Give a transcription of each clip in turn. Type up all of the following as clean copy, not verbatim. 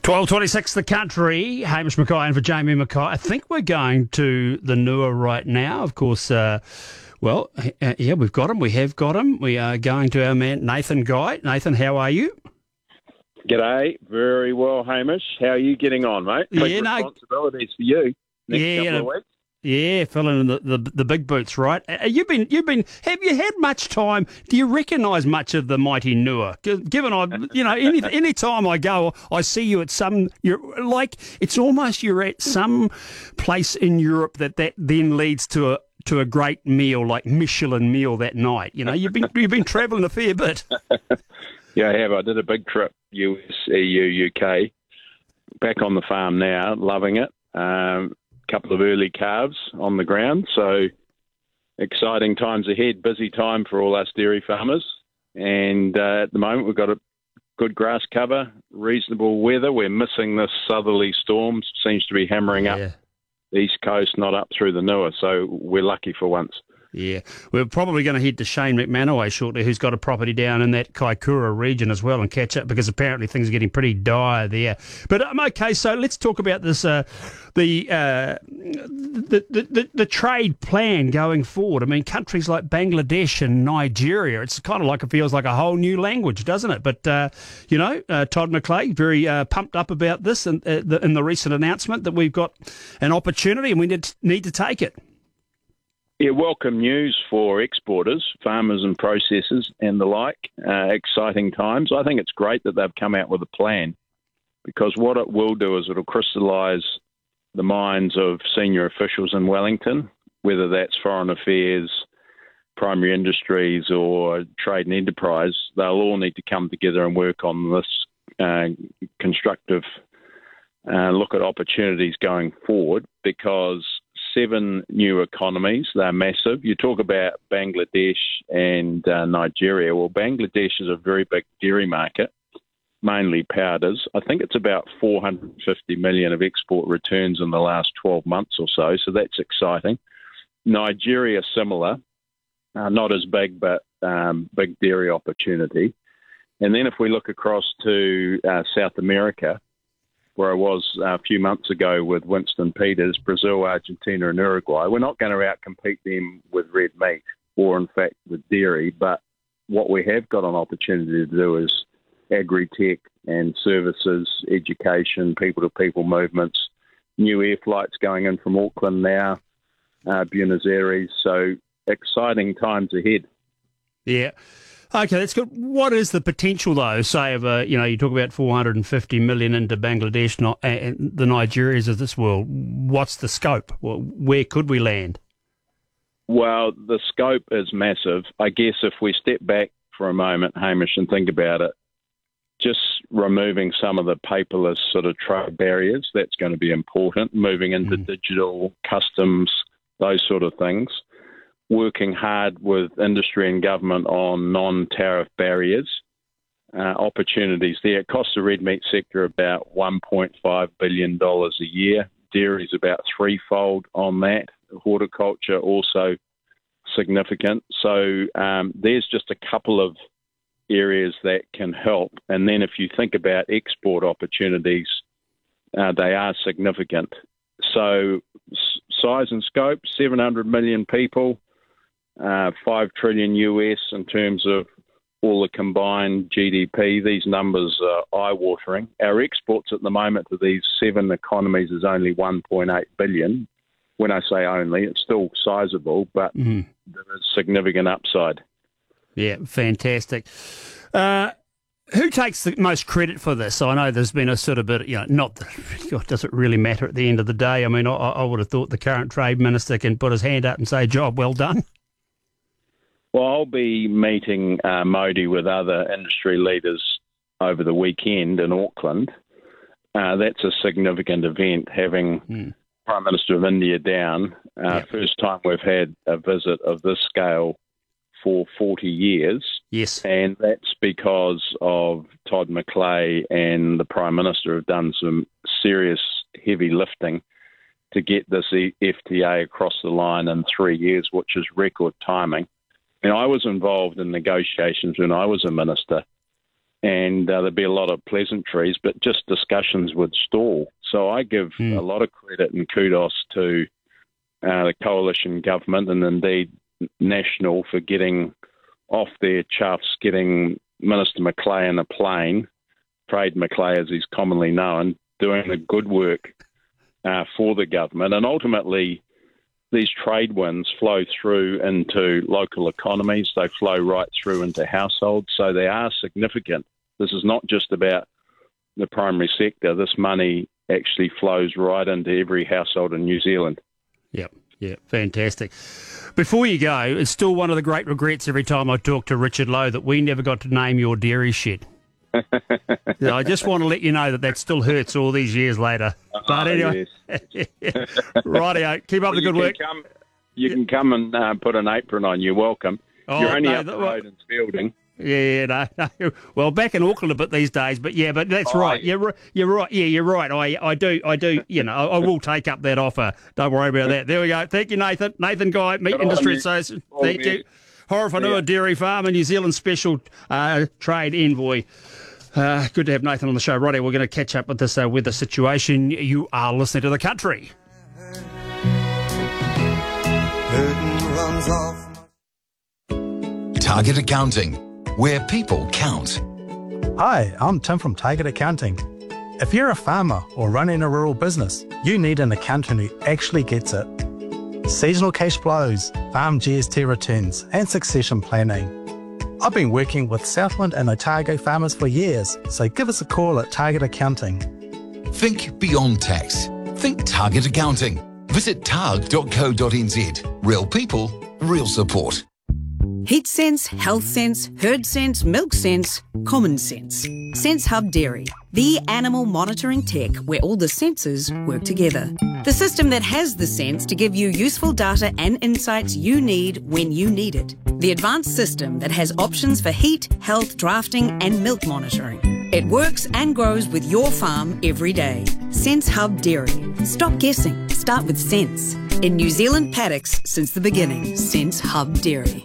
12:26 the country. Hamish Mackay and for Jamie Mackay. I think we're going to the Nua right now. Of course, we've got him. We have got him. We are going to our man Nathan Guy. Nathan, how are you? G'day. Very well, Hamish. How are you getting on, mate? Big responsibilities for you next couple of weeks. Yeah, filling in the big boots, right? Have you had much time? Do you recognise much of the mighty Nua? Given any time I go, I see you at it's almost you're at some place in Europe that then leads to a great meal, like Michelin meal that night. You know, you've been travelling a fair bit. Yeah, I have. I did a big trip, US, EU, UK. Back on the farm now, loving it. Couple of early calves on the ground, so exciting times ahead, busy time for all us dairy farmers, and at the moment we've got a good grass cover, reasonable weather. We're missing this southerly storm, seems to be hammering up the east coast, not up through the Nua, so we're lucky for once. Yeah, we're probably going to head to Shane McManaway shortly, who's got a property down in that Kaikoura region as well, and catch up because apparently things are getting pretty dire there. But okay, so let's talk about this the trade plan going forward. I mean, countries like Bangladesh and Nigeria, it's kind of like it feels like a whole new language, doesn't it? But Todd McClay very pumped up about this in the recent announcement that we've got an opportunity and we need to take it. Yeah, welcome news for exporters, farmers and processors and the like. Exciting times. I think it's great that they've come out with a plan, because what it will do is it'll crystallise the minds of senior officials in Wellington, whether that's foreign affairs, primary industries or trade and enterprise. They'll all need to come together and work on this constructive look at opportunities going forward, because 7 new economies, they're massive. You talk about Bangladesh and Nigeria. Well, Bangladesh is a very big dairy market, mainly powders. I think it's about 450 million of export returns in the last 12 months or so that's exciting. Nigeria, similar, not as big, but big dairy opportunity. And then if we look across to South America, where I was a few months ago with Winston Peters, Brazil, Argentina and Uruguay, we're not going to outcompete them with red meat or, in fact, with dairy. But what we have got an opportunity to do is agri-tech and services, education, people-to-people movements, new air flights going in from Auckland now, Buenos Aires. So exciting times ahead. Yeah. Okay, that's good. What is the potential, though, say, of you talk about 450 million into Bangladesh and the Nigerias of this world. What's the scope? Where could we land? Well, the scope is massive. I guess if we step back for a moment, Hamish, and think about it, just removing some of the paperless sort of trade barriers, that's going to be important. Moving into digital, customs, those sort of things. Working hard with industry and government on non-tariff barriers, opportunities there. It costs the red meat sector about $1.5 billion a year. Dairy is about threefold on that. Horticulture also significant. So there's just a couple of areas that can help. And then if you think about export opportunities, they are significant. So size and scope, 700 million people, 5 trillion US in terms of all the combined GDP. These numbers are eye-watering. Our exports at the moment to these 7 economies is only 1.8 billion. When I say only, it's still sizable, but there is significant upside. Yeah, fantastic. Who takes the most credit for this? I know there's been a sort of bit, does it really matter at the end of the day? I mean, I would have thought the current Trade Minister can put his hand up and say, job well done. Well, I'll be meeting Modi with other industry leaders over the weekend in Auckland. That's a significant event, having Prime Minister of India down. First time we've had a visit of this scale for 40 years. Yes. And that's because of Todd McClay and the Prime Minister have done some serious heavy lifting to get this FTA across the line in 3 years, which is record timing. And I was involved in negotiations when I was a minister and there'd be a lot of pleasantries, but just discussions would stall. So I give a lot of credit and kudos to the coalition government and indeed National for getting off their chuffs, getting Minister Macleay in a plane, Trade Macleay as he's commonly known, doing the good work for the government. And ultimately, these trade wins flow through into local economies. They flow right through into households. So they are significant. This is not just about the primary sector. This money actually flows right into every household in New Zealand. Yep. Yeah, fantastic. Before you go, it's still one of the great regrets every time I talk to Richard Lowe that we never got to name your dairy shed. I just want to let you know that still hurts all these years later. But anyway, yes. Rightio, keep up the good work. You can come and put an apron on. You're welcome. You're only up the road in Fielding. Yeah, no. Well, back in Auckland a bit these days, but that's right. You're right. Yeah, you're right. I do. I will take up that offer. Don't worry about that. There we go. Thank you, Nathan. Nathan Guy, Meat Industry Association. Thank you. Horowhenua Dairy Farmer, New Zealand Special Trade Envoy. Good to have Nathan on the show. Righty, we're going to catch up with this weather situation. You are listening to The Country. Target Accounting, where people count. Hi, I'm Tim from Target Accounting. If you're a farmer or running a rural business, you need an accountant who actually gets it. Seasonal cash flows, farm GST returns, and succession planning. I've been working with Southland and Otago farmers for years, so give us a call at Target Accounting. Think beyond tax. Think Target Accounting. Visit targ.co.nz. Real people, real support. Heat sense, health sense, herd sense, milk sense, common sense. Sense Hub Dairy, the animal monitoring tech where all the senses work together. The system that has the sense to give you useful data and insights you need when you need it. The advanced system that has options for heat, health, drafting and milk monitoring. It works and grows with your farm every day. Sense Hub Dairy. Stop guessing. Start with sense. In New Zealand paddocks since the beginning. Sense Hub Dairy.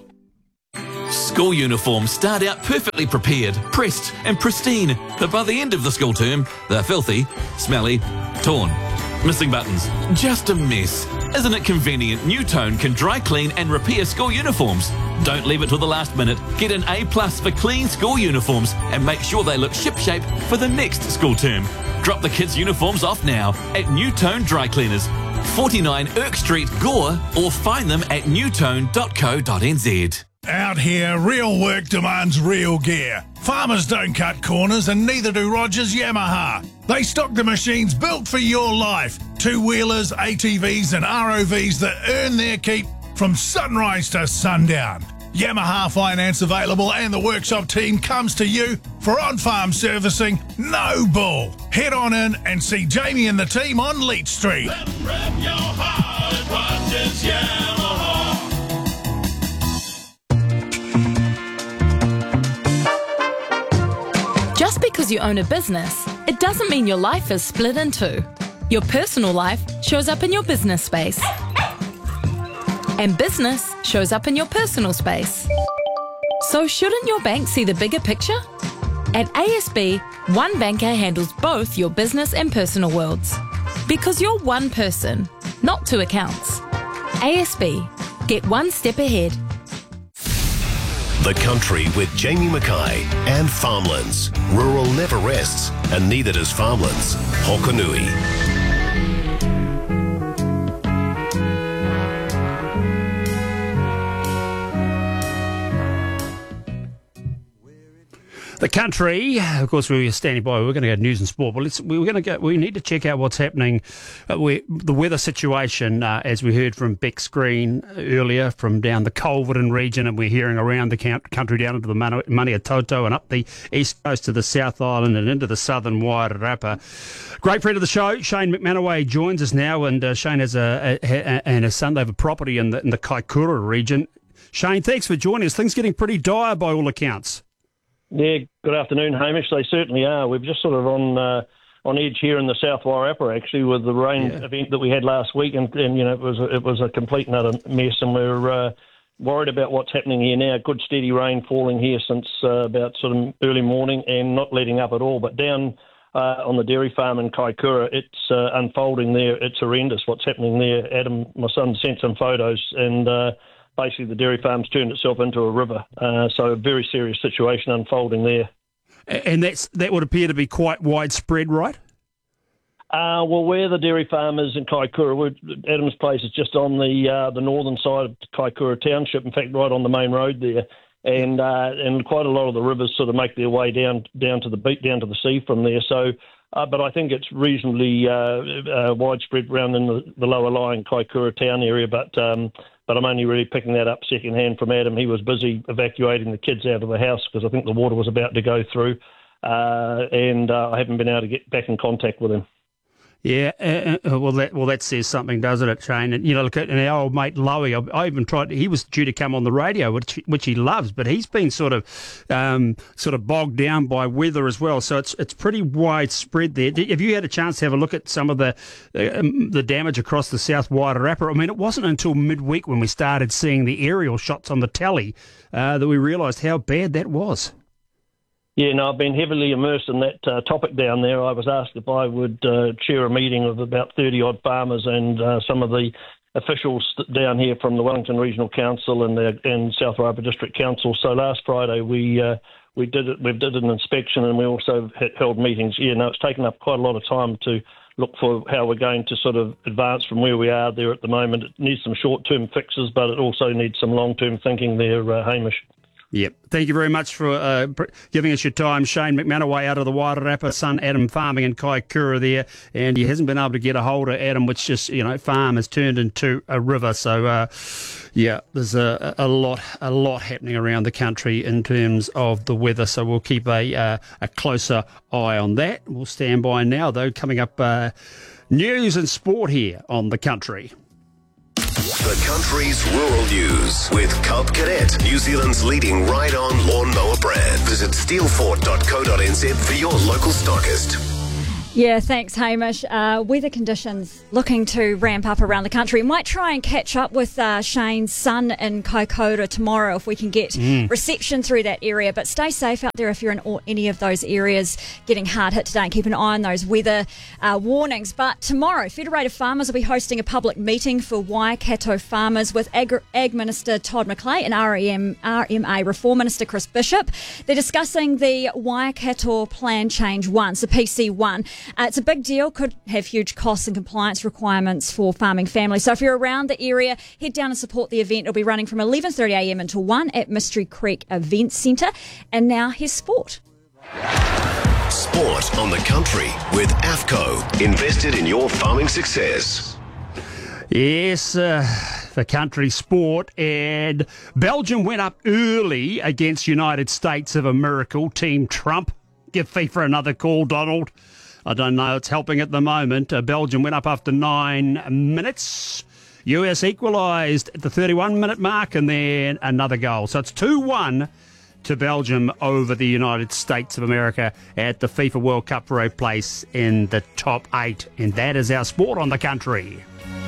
School uniforms start out perfectly prepared, pressed and pristine, but by the end of the school term, they're filthy, smelly, torn, missing buttons, just a mess. Isn't it convenient New Tone can dry clean and repair school uniforms? Don't leave it till the last minute. Get an A+ for clean school uniforms and make sure they look shipshape for the next school term. Drop the kids' uniforms off now at New Tone Dry Cleaners, 49 Irk Street, Gore, or find them at newtone.co.nz. Out here, real work demands real gear. Farmers don't cut corners and neither do Rogers Yamaha. They stock the machines built for your life. Two-wheelers, ATVs and ROVs that earn their keep from sunrise to sundown. Yamaha finance available and the workshop team comes to you for on-farm servicing, no bull. Head on in and see Jamie and the team on Leach Street. Rep your heart at Rogers Yamaha. Just because you own a business, it doesn't mean your life is split in two. Your personal life shows up in your business space. And business shows up in your personal space. So shouldn't your bank see the bigger picture? At ASB, one banker handles both your business and personal worlds. Because you're one person, not two accounts. ASB, get one step ahead. The Country with Jamie Mackay and Farmlands. Rural never rests, and neither does Farmlands. Hokonui. The Country, of course, we were standing by. We're going to go to news and sport, but we need to check out what's happening, the weather situation, as we heard from Beck's Green earlier, from down the Colverton region, and we're hearing around the country down into the Maniatoto and up the east coast to the South Island and into the southern Wairarapa. Great friend of the show, Shane McManaway, joins us now, and Shane has and his son, they have a property in the Kaikoura region. Shane, thanks for joining us. Things getting pretty dire by all accounts. Yeah, good afternoon, Hamish. They certainly are. We're just sort of on edge here in the South Wairarapa, actually, with the rain event that we had last week, and it was a complete and utter mess, and we're worried about what's happening here now. Good steady rain falling here since about sort of early morning and not letting up at all. But down on the dairy farm in Kaikoura, it's unfolding there. It's horrendous what's happening there. Adam, my son, sent some photos, and basically the dairy farm's turned itself into a river. So a very serious situation unfolding there. And that would appear to be quite widespread, right? Well, where the dairy farm is in Kaikoura, Adam's place is just on the northern side of Kaikoura Township. In fact, right on the main road there, and quite a lot of the rivers sort of make their way down to the beach, down to the sea from there. So, but I think it's reasonably widespread around in the lower lying Kaikoura town area. But I'm only really picking that up secondhand from Adam. He was busy evacuating the kids out of the house because I think the water was about to go through, and I haven't been able to get back in contact with him. Yeah, well, that says something, doesn't it, Shane? And look at our old mate Lowy. I even tried. He was due to come on the radio, which he loves, but he's been sort of bogged down by weather as well. So it's pretty widespread there. Have you had a chance to have a look at some of the damage across the South Wairarapa? I mean, it wasn't until midweek when we started seeing the aerial shots on the telly that we realised how bad that was. Yeah, no, I've been heavily immersed in that topic down there. I was asked if I would chair a meeting of about 30-odd farmers and some of the officials down here from the Wellington Regional Council and South Wairarapa District Council. So last Friday we did an inspection, and we also held meetings. Yeah, no, it's taken up quite a lot of time to look for how we're going to sort of advance from where we are there at the moment. It needs some short-term fixes, but it also needs some long-term thinking there, Hamish. Yep. Thank you very much for giving us your time, Shane McManaway out of the Wairarapa, son Adam farming in Kaikoura there, and he hasn't been able to get a hold of Adam, which just, farm has turned into a river. So, there's a lot happening around the country in terms of the weather, so we'll keep a closer eye on that. We'll stand by now, though. Coming up, news and sport here on The Country. The Country's Rural News with Cub Cadet, New Zealand's leading ride-on lawnmower brand. Visit steelfort.co.nz for your local stockist. Yeah, thanks, Hamish. Weather conditions looking to ramp up around the country. Might try and catch up with Shane's son in Kaikoura tomorrow if we can get reception through that area. But stay safe out there if you're in any of those areas getting hard hit today, and keep an eye on those weather warnings. But tomorrow, Federated Farmers will be hosting a public meeting for Waikato farmers with Ag Minister Todd McClay and RMA Reform Minister Chris Bishop. They're discussing the Waikato Plan Change 1, so PC1. It's a big deal, could have huge costs and compliance requirements for farming families. So if you're around the area, head down and support the event. It'll be running from 11:30am until 1 at Mystery Creek Event Centre. And now here's sport. Sport on The Country with AFCO. Invested in your farming success. Yes, the country sport, and Belgium went up early against United States of a miracle. Team Trump. Give FIFA another call, Donald. I don't know, it's helping at the moment. Belgium went up after 9 minutes. US equalised at the 31-minute mark, and then another goal. So it's 2-1 to Belgium over the United States of America at the FIFA World Cup for a place in the top 8. And that is our sport on The Country.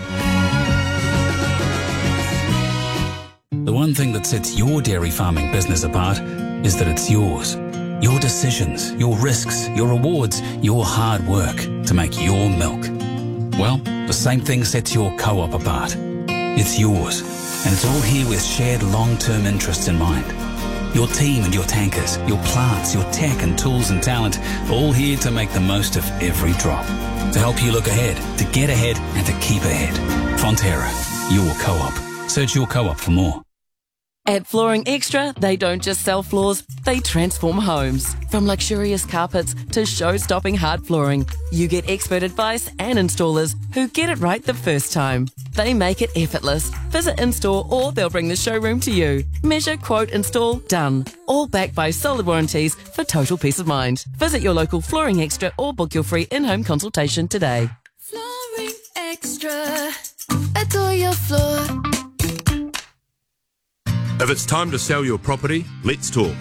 The one thing that sets your dairy farming business apart is that it's yours. Your decisions, your risks, your rewards, your hard work to make your milk. Well, the same thing sets your co-op apart. It's yours, and it's all here with shared long-term interests in mind. Your team and your tankers, your plants, your tech and tools and talent, all here to make the most of every drop. To help you look ahead, to get ahead, and to keep ahead. Fonterra, your co-op. Search your co-op for more. At Flooring Extra, they don't just sell floors, they transform homes. From luxurious carpets to show-stopping hard flooring, you get expert advice and installers who get it right the first time. They make it effortless. Visit in-store or they'll bring the showroom to you. Measure, quote, install, done. All backed by solid warranties for total peace of mind. Visit your local Flooring Extra or book your free in-home consultation today. Flooring Extra. Adore your floor. If it's time to sell your property, let's talk.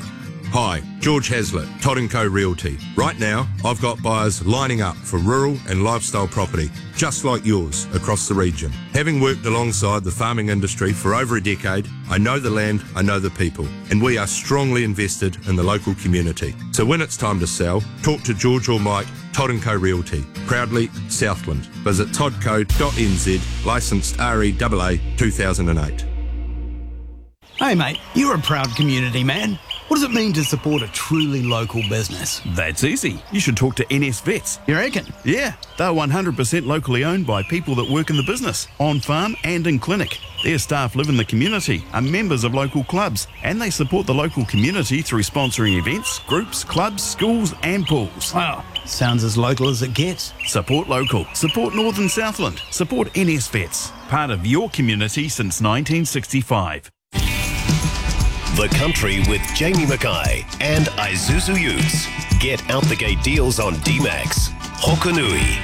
Hi, George Hazlitt, Todd & Co Realty. Right now, I've got buyers lining up for rural and lifestyle property, just like yours, across the region. Having worked alongside the farming industry for over a decade, I know the land, I know the people, and we are strongly invested in the local community. So when it's time to sell, talk to George or Mike, Todd & Co Realty. Proudly Southland. Visit toddco.nz, licensed REAA 2008. Hey mate, you're a proud community man. What does it mean to support a truly local business? That's easy. You should talk to NS Vets. You reckon? Yeah, they're 100% locally owned by people that work in the business, on farm and in clinic. Their staff live in the community, are members of local clubs, and they support the local community through sponsoring events, groups, clubs, schools and pools. Wow, sounds as local as it gets. Support local. Support Northern Southland. Support NS Vets. Part of your community since 1965. The Country with Jamie Mackay and Isuzu Utes. Get out the gate deals on D-Max. Hokanui.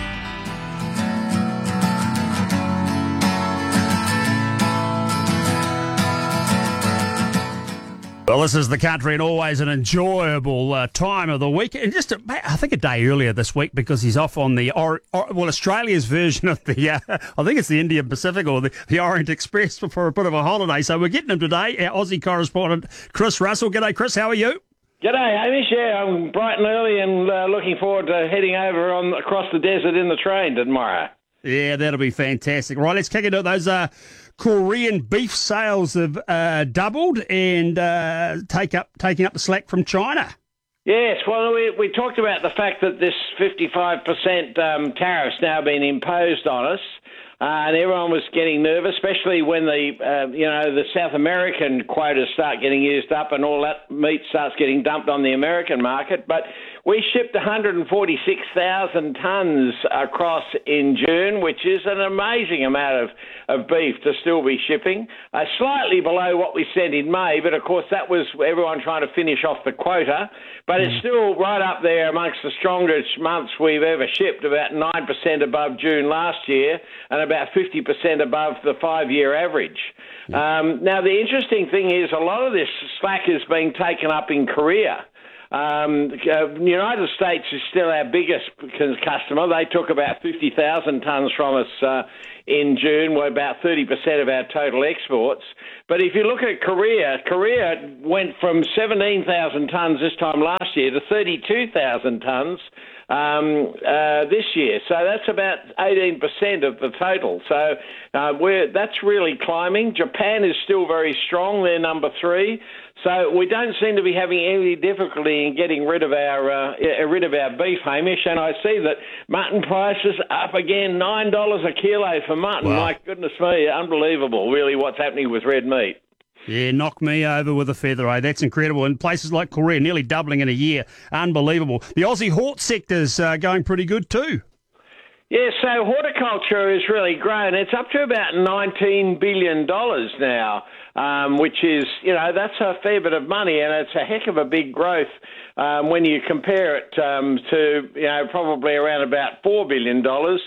Well, this is the country and always an enjoyable time of the week. And just, I think a day earlier this week because he's off on the, Australia's version of the, I think it's the Indian Pacific or the Orient Express for a bit of a holiday. So we're getting him today, our Aussie correspondent, Chris Russell. G'day, Chris. How are you? G'day, Hamish. Yeah, I'm bright and early and looking forward to heading over across the desert in the train tomorrow. Yeah, that'll be fantastic. Right, let's kick into those Korean beef sales have doubled and taking up the slack from China. Yes, well, we talked about the fact that this 55% tariff's now been imposed on us, and everyone was getting nervous, especially when the South American quotas start getting used up and all that meat starts getting dumped on the American market. But we shipped 146,000 tonnes across in June, which is an amazing amount of beef to still be shipping. Slightly below what we sent in May, but of course that was everyone trying to finish off the quota. But it's still right up there amongst the strongest months we've ever shipped, about 9% above June last year and about 50% above the 5-year average. Now, the interesting thing is a lot of this slack is being taken up in Korea. The United States is still our biggest customer. They took about 50,000 tonnes from us in June. We're about 30% of our total exports. But if you look at Korea went from 17,000 tonnes this time last year to 32,000 tonnes this year. So that's about 18% of the total. So that's really climbing. Japan is still very strong. They're number 3. So we don't seem to be having any difficulty in getting rid of our beef, Hamish. And I see that mutton prices up again, $9 a kilo for mutton. Wow. My goodness me, unbelievable, really, what's happening with red meat. Yeah, knock me over with a feather, eh? That's incredible. And places like Korea nearly doubling in a year. Unbelievable. The Aussie hort sector's going pretty good too. Yeah, so horticulture has really grown. It's up to about $19 billion now, which is, that's a fair bit of money, and it's a heck of a big growth when you compare it to, probably around about $4 billion,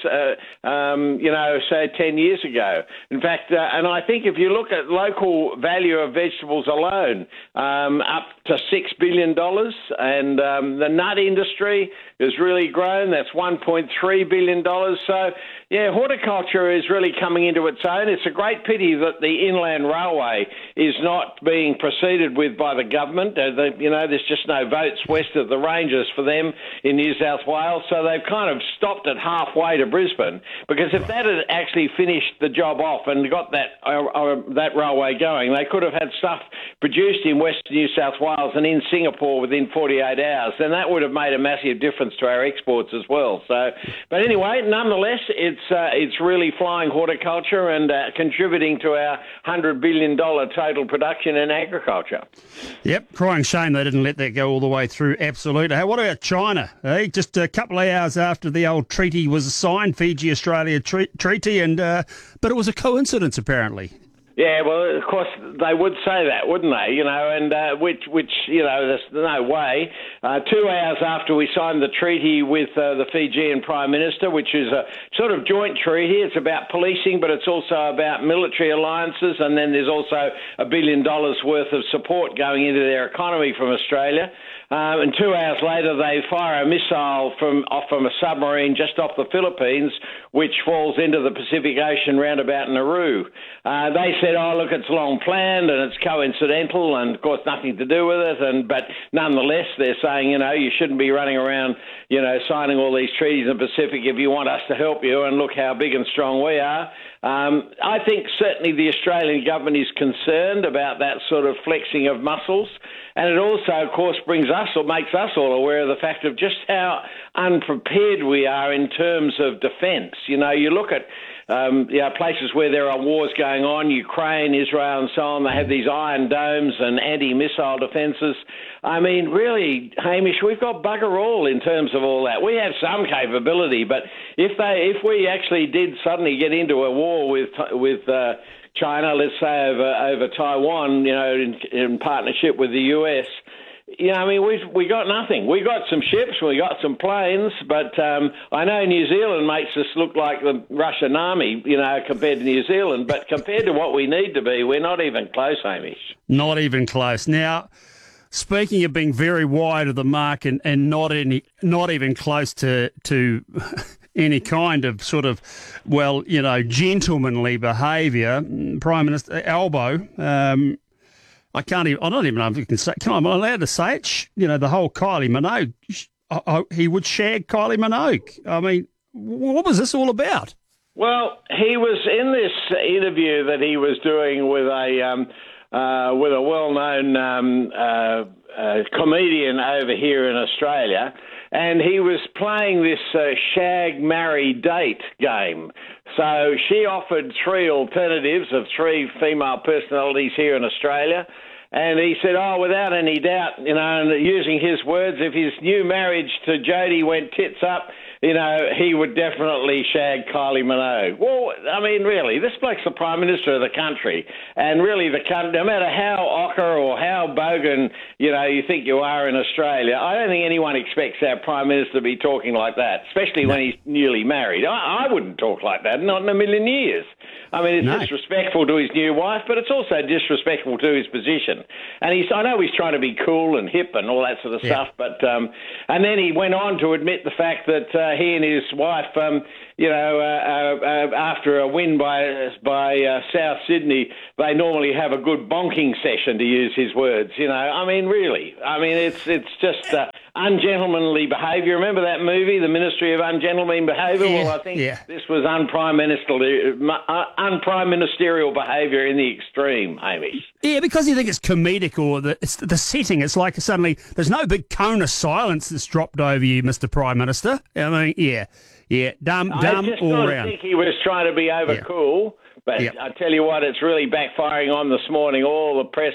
say 10 years ago. In fact, and I think if you look at local value of vegetables alone, up to $6 billion, and the nut industry has really grown. That's $1.3 billion. So, yeah, horticulture is really coming into its own. It's a great pity that the Inland Railway is not being proceeded with by the government. There's just no votes west of the ranges for them in New South Wales, so they've kind of stopped it halfway to Brisbane, because if that had actually finished the job off and got that railway going, they could have had stuff produced in Western New South Wales and in Singapore within 48 hours, and that would have made a massive difference to our exports as well. So, but anyway, nonetheless, it's really flying horticulture and contributing to our $100 billion total production in agriculture. Yep, crying shame they didn't let that go all the way through. Absolutely. Hey, what about China? Hey, just a couple of hours after the old treaty was signed, Fiji-Australia treaty, and but it was a coincidence apparently. Yeah, well, of course they would say that, wouldn't they? You know, and which you know, there's no way. 2 hours after we signed the treaty with the Fijian Prime Minister, which is a sort of joint treaty. It's about policing, but it's also about military alliances, and then there's also $1 billion worth of support going into their economy from Australia. And 2 hours later, they fire a missile from a submarine just off the Philippines, which falls into the Pacific Ocean round about Nauru. They said, "Oh, look, it's long planned and it's coincidental, and of course nothing to do with it." But nonetheless, they're saying, you know, you shouldn't be running around, you know, signing all these treaties in the Pacific if you want us to help you. And look how big and strong we are. I think certainly the Australian government is concerned about that sort of flexing of muscles. And it also, of course, brings us or makes us all aware of the fact of just how unprepared we are in terms of defence. You know, you look at places where there are wars going on, Ukraine, Israel and so on, they have these iron domes and anti-missile defences. I mean, really, Hamish, we've got bugger all in terms of all that. We have some capability, but if we actually did suddenly get into a war with China, let's say over Taiwan, you know, in partnership with the US, you know, I mean, we got nothing. We got some ships, we got some planes, but I know New Zealand makes us look like the Russian army, you know, compared to New Zealand, but compared to what we need to be, we're not even close, Hamish. Not even close. Now, speaking of being very wide of the mark and not even close to any kind of sort of, well, you know, gentlemanly behaviour, Prime Minister Albo, I don't even know if you can say, am I allowed to say it? You know, the whole Kylie Minogue, he would shag Kylie Minogue. I mean, what was this all about? Well, he was in this interview that he was doing with a well-known comedian over here in Australia, and he was playing this shag, marry, date game. So she offered three alternatives of three female personalities here in Australia, and he said, oh, without any doubt, you know, and using his words, if his new marriage to Jodie went tits up, you know, he would definitely shag Kylie Minogue. Well, I mean, really, this bloke's the Prime Minister of the country, and really the country, no matter how ochre or how bogan, you know, you think you are in Australia, I don't think anyone expects our Prime Minister to be talking like that, especially when he's newly married. I wouldn't talk like that, not in a million years. I mean, it's disrespectful to his new wife, but it's also disrespectful to his position. And I know he's trying to be cool and hip and all that sort of stuff, but and then he went on to admit the fact that he and his wife, you know, after a win by South Sydney, they normally have a good bonking session, to use his words. You know, I mean, really, I mean, it's just ungentlemanly behaviour. Remember that movie, The Ministry of Ungentlemanly Behaviour? Yeah, well, I think this was unprime ministerial behaviour in the extreme, Hamish. Yeah, because you think it's comedic, or it's the setting. It's like suddenly there's no big cone of silence that's dropped over you, Mr. Prime Minister. I mean, dumb all around. I think he was trying to be over cool, but I tell you what, it's really backfiring on this morning. All the press